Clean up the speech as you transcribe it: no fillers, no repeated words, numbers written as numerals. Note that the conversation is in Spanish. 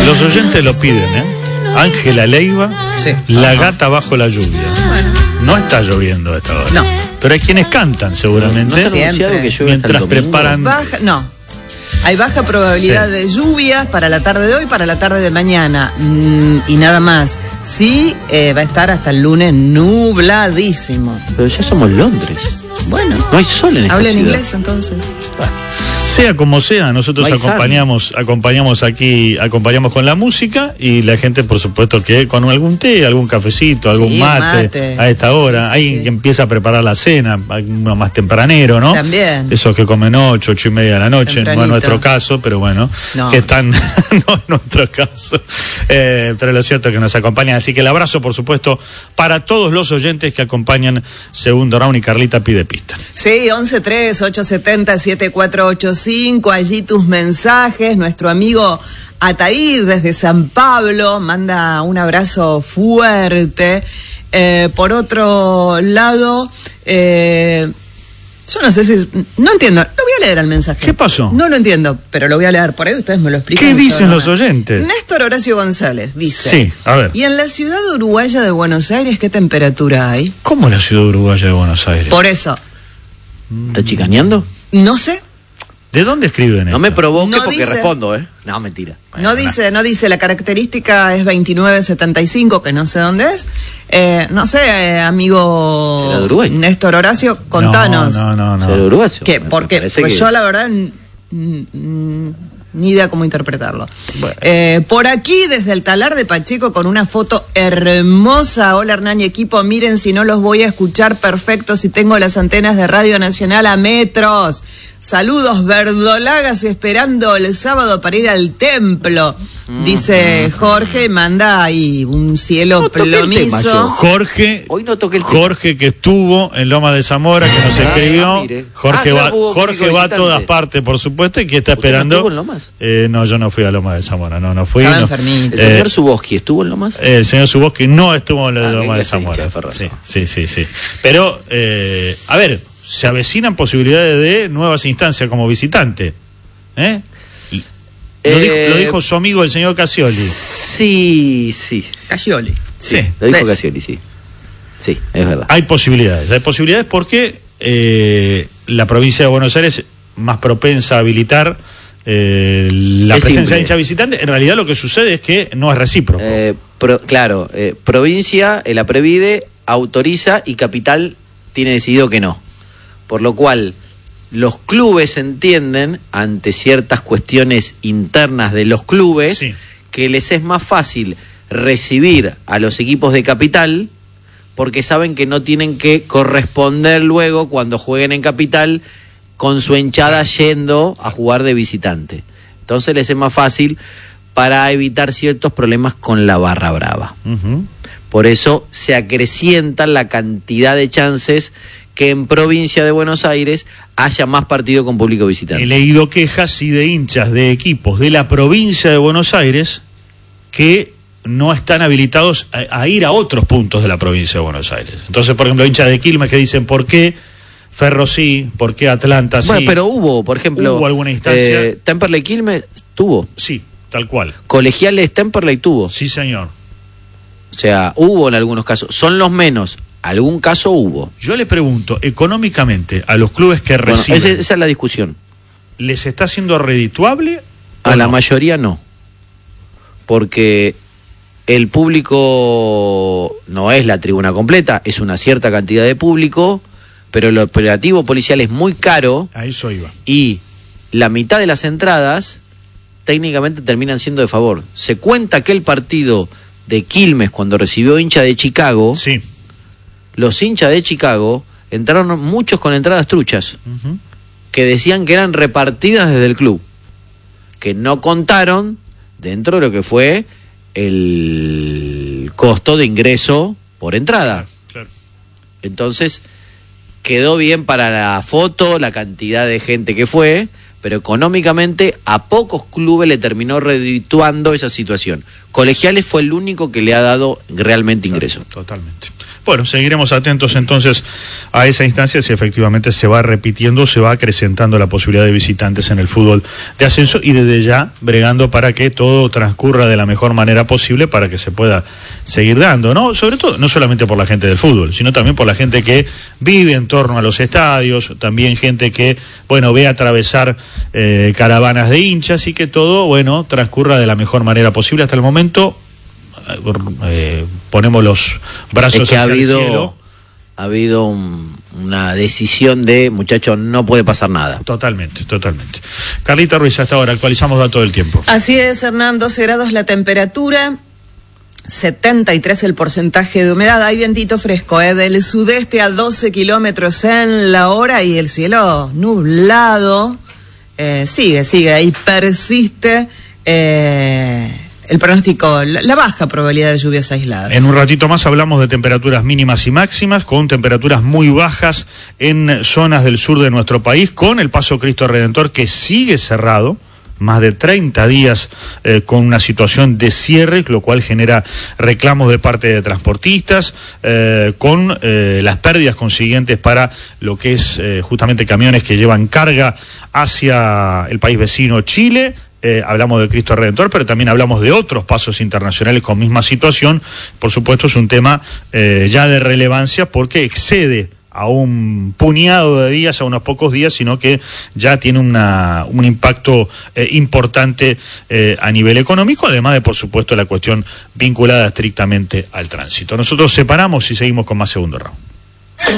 Los oyentes lo piden, ¿eh? Ángela Leiva, Sí. La gata bajo la lluvia. No está lloviendo a esta hora. No. Pero hay quienes cantan seguramente. ¿No está anunciado Siempre. que llueve hasta Mientras el domingo? preparan. No. Hay baja probabilidad Sí. de lluvias para la tarde de hoy, para la tarde de mañana. Y nada más. Sí, va a estar hasta el lunes nubladísimo. Pero ya somos Londres. Bueno. No hay sol en esta Hablen ciudad. inglés entonces. Sea como sea, nosotros No hay acompañamos aquí, acompañamos con la música y la gente, por supuesto, que con algún té, algún cafecito, algún Sí, mate a esta hora. Sí, sí, Hay sí. que empieza a preparar la cena, hay uno más tempranero, ¿no? También. Esos que comen 8:30 de la noche, no Tempranito. es nuestro caso, pero bueno, No. que están, no es nuestro caso. Pero lo cierto es que nos acompañan. Así que el abrazo, por supuesto, para todos los oyentes que acompañan Segundo Round y Carlita pide pista. Sí, 11-3-870-7485, allí tus mensajes. Nuestro amigo Ataír desde San Pablo manda un abrazo fuerte. Por otro lado, yo no sé si... No entiendo, no voy a leer el mensaje. ¿Qué pasó? No lo entiendo, pero lo voy a leer. Por ahí ustedes me lo explican. ¿Qué mejor, dicen ¿no? los oyentes? Néstor Horacio González dice... Sí, a ver. ¿Y en la ciudad uruguaya de Buenos Aires qué temperatura hay? ¿Cómo la ciudad uruguaya de Buenos Aires? Por eso, ¿Está chicaneando? no sé. ¿De dónde escriben esto? No me provoque No porque dice. respondo, ¿eh? No, mentira. No dice, la característica es 2975, que no sé dónde es. No sé, amigo ¿Será de Uruguay? Néstor Horacio, contanos. No. ¿Ser uruguayo? ¿Qué? Me ¿Por qué? parece Pues que- yo la verdad ni idea cómo interpretarlo. Bueno. Por aquí, desde el Talar de Pacheco, con una foto hermosa. Hola Hernán y equipo, miren si no los voy a escuchar perfecto si tengo las antenas de Radio Nacional a metros. Saludos verdolagas esperando el sábado para ir al templo. Dice Jorge, manda ahí un cielo No toqué el tema plomizo. yo. Jorge, Hoy no toqué el tema. Jorge que estuvo en Loma de Zamora, que nos escribió. mire. Jorge Claro, va, hubo Jorge público va a visitante. todas partes, por supuesto, y que está ¿Usted no esperando. estuvo en Lomas? No, yo no fui a Loma de Zamora, no fui. Estaba no. enfermito. ¿El señor Zuboski estuvo en Lomas? El señor Suboski no estuvo en la de Loma de que se hincha Zamora. de Ferrer, Sí. Pero, a ver, se avecinan posibilidades de nuevas instancias como visitante. ¿Eh? Lo dijo su amigo el señor Casioli. Sí. Cascioli. Sí. Lo dijo ¿Ves? Casioli, sí. Sí, es verdad. Hay posibilidades porque la provincia de Buenos Aires es más propensa a habilitar la Es presencia simple. de hincha visitante. En realidad lo que sucede es que no es recíproco. Provincia, la Previde autoriza y Capital tiene decidido que no. Por lo cual, los clubes entienden, ante ciertas cuestiones internas de los clubes, Sí. que les es más fácil recibir a los equipos de Capital porque saben que no tienen que corresponder luego cuando jueguen en Capital con su hinchada yendo a jugar de visitante. Entonces les es más fácil para evitar ciertos problemas con la barra brava. Ujú. Por eso se acrecienta la cantidad de chances que en provincia de Buenos Aires haya más partido con público visitante. He leído quejas y de hinchas de equipos de la provincia de Buenos Aires que no están habilitados a ir a otros puntos de la provincia de Buenos Aires. Entonces, por ejemplo, hinchas de Quilmes que dicen ¿por qué Ferro sí? ¿Por qué Atlanta sí? Bueno, pero hubo, por ejemplo, ¿Hubo alguna instancia? Temperley Quilmes tuvo, Sí, tal cual. Colegiales Temperley tuvo, Sí, señor. o sea, hubo en algunos casos, son los menos, algún caso hubo. Yo le pregunto, económicamente, a los clubes que Bueno, reciben, esa es la discusión. ¿les está siendo redituable? A o la no? mayoría no, porque el público no es la tribuna completa, es una cierta cantidad de público, pero el operativo policial es muy caro A eso iba. y la mitad de las entradas técnicamente terminan siendo de favor. Se cuenta que el partido de Quilmes, cuando recibió hincha de Chicago, Sí. los hinchas de Chicago entraron muchos con entradas truchas, Ujú. que decían que eran repartidas desde el club, que no contaron dentro de lo que fue el costo de ingreso por entrada. Claro. Entonces, quedó bien para la foto, la cantidad de gente que fue, pero económicamente a pocos clubes le terminó redituando esa situación. Colegiales fue el único que le ha dado realmente ingreso. Totalmente. Bueno, seguiremos atentos entonces a esa instancia si efectivamente se va repitiendo, se va acrecentando la posibilidad de visitantes en el fútbol de ascenso y desde ya bregando para que todo transcurra de la mejor manera posible para que se pueda seguir dando, ¿no? Sobre todo, no solamente por la gente del fútbol, sino también por la gente que vive en torno a los estadios, también gente que, bueno, ve atravesar caravanas de hinchas y que todo, bueno, transcurra de la mejor manera posible. Hasta el momento ponemos los brazos hacia el cielo. Ha habido una decisión de, muchachos, no puede pasar nada. Totalmente. Carlita Ruiz, hasta ahora actualizamos datos del tiempo. Así es, Hernán, 12 grados la temperatura, 73 el porcentaje de humedad, hay vientito fresco, del sudeste a 12 kilómetros en la hora y el cielo nublado, sigue, ahí persiste el pronóstico, la baja probabilidad de lluvias aisladas. En un ratito más hablamos de temperaturas mínimas y máximas, con temperaturas muy bajas en zonas del sur de nuestro país, con el Paso Cristo Redentor que sigue cerrado, más de 30 días con una situación de cierre, lo cual genera reclamos de parte de transportistas, con las pérdidas consiguientes para lo que es justamente camiones que llevan carga hacia el país vecino Chile. Hablamos de Cristo Redentor, pero también hablamos de otros pasos internacionales con misma situación. Por supuesto es un tema ya de relevancia porque excede a un puñado de días, a unos pocos días, sino que ya tiene un impacto importante a nivel económico, además de, por supuesto, la cuestión vinculada estrictamente al tránsito. Nosotros separamos y seguimos con más Segundo Round.